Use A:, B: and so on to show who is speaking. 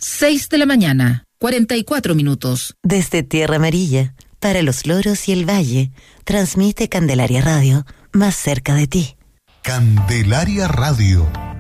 A: 6 de la mañana, 44 minutos.
B: Desde Tierra Amarilla, para los loros y el valle, transmite Candelaria Radio, más cerca de ti.
C: Candelaria Radio.